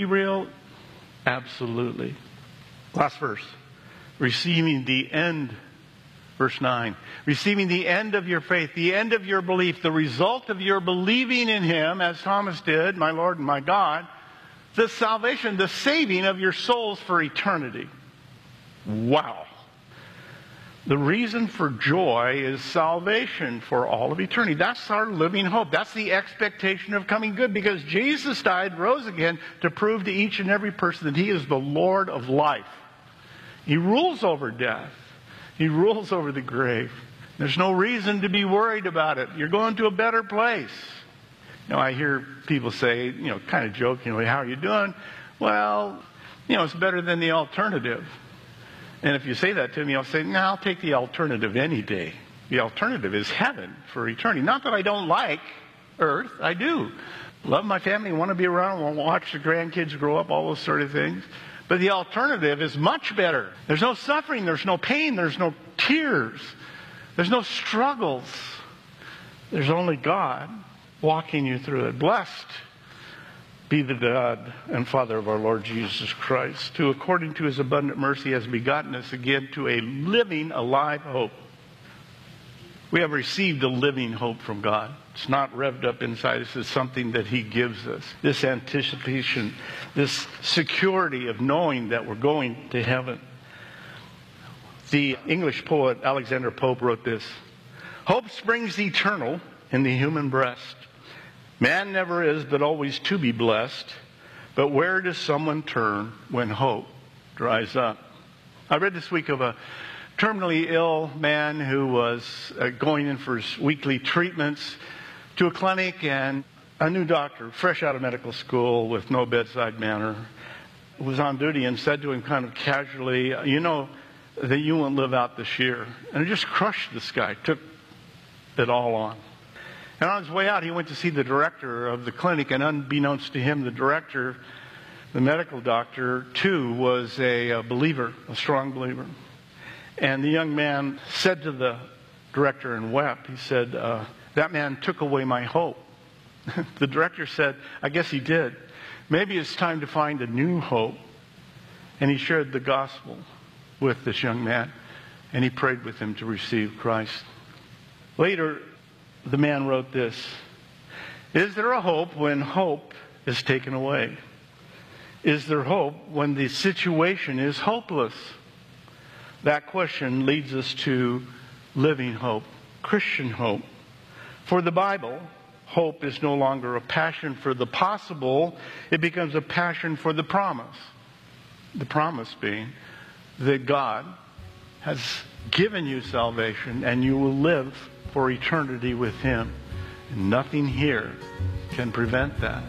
be real? Absolutely. Last verse. Receiving the end, verse 9. Receiving the end of your faith, the end of your belief, the result of your believing in Him, as Thomas did, my Lord and my God, the salvation, the saving of your souls for eternity. Wow. The reason for joy is salvation for all of eternity. That's our living hope. That's the expectation of coming good, because Jesus died, rose again, to prove to each and every person that He is the Lord of life. He rules over death. He rules over the grave. There's no reason to be worried about it. You're going to a better place. You know, I hear people say, kind of jokingly, how are you doing? Well, it's better than the alternative. And if you say that to me, I'll say, I'll take the alternative any day. The alternative is heaven for eternity. Not that I don't like earth. I do. Love my family, want to be around, want to watch the grandkids grow up, all those sort of things. But the alternative is much better. There's no suffering. There's no pain. There's no tears. There's no struggles. There's only God walking you through it. Blessed be the God and Father of our Lord Jesus Christ, who according to His abundant mercy has begotten us again to a living, alive hope. We have received a living hope from God. It's not revved up inside us. It's something that He gives us. This anticipation, this security of knowing that we're going to heaven. The English poet Alexander Pope wrote this: "Hope springs eternal in the human breast. Man never is, but always to be blessed. But where does someone turn when hope dries up?" I read this week of a terminally ill man who was going in for his weekly treatments to a clinic, and a new doctor, fresh out of medical school with no bedside manner, was on duty and said to him kind of casually, "You know that you won't live out this year." And it just crushed this guy, took it all on. And on his way out, he went to see the director of the clinic, and unbeknownst to him, the director, the medical doctor, too, was a believer, a strong believer. And the young man said to the director and wept. He said, "That man took away my hope." The director said, "I guess he did. Maybe it's time to find a new hope." And he shared the gospel with this young man, and he prayed with him to receive Christ. Later, the man wrote this: "Is there a hope when hope is taken away? Is there hope when the situation is hopeless?" That question leads us to living hope, Christian hope. For the Bible, hope is no longer a passion for the possible. It becomes a passion for the promise. The promise being that God has given you salvation and you will live for eternity with Him. And nothing here can prevent that.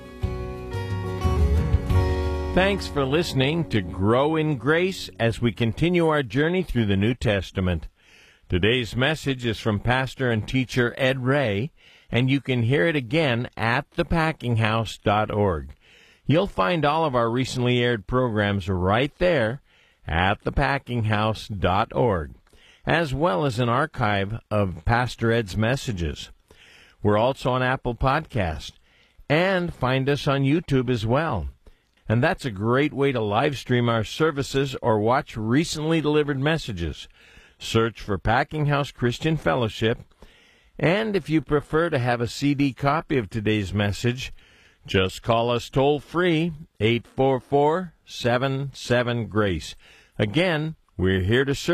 Thanks for listening to Grow in Grace as we continue our journey through the New Testament. Today's message is from pastor and teacher Ed Ray, and you can hear it again at thepackinghouse.org. You'll find all of our recently aired programs right there at thepackinghouse.org, as well as an archive of Pastor Ed's messages. We're also on Apple Podcast, and find us on YouTube as well. And that's a great way to live stream our services or watch recently delivered messages. Search for Packing House Christian Fellowship. And if you prefer to have a CD copy of today's message, just call us toll-free, 844-77-GRACE. Again, we're here to serve.